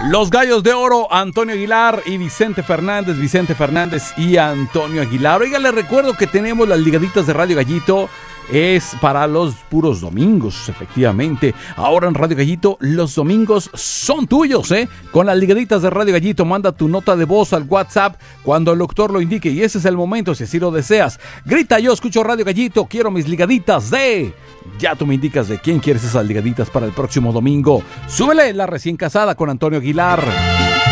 Los Gallos de Oro, Antonio Aguilar y Vicente Fernández y Antonio Aguilar. Oiga, les recuerdo que tenemos las ligaditas de Radio Gallito. Es para los puros domingos, efectivamente. Ahora en Radio Gallito, los domingos son tuyos, ¿eh? Con las ligaditas de Radio Gallito, manda tu nota de voz al WhatsApp cuando el locutor lo indique. Y ese es el momento, si así lo deseas. Grita: yo escucho Radio Gallito, quiero mis ligaditas de... Ya tú me indicas de quién quieres esas ligaditas para el próximo domingo. Súbele La Recién Casada con Antonio Aguilar.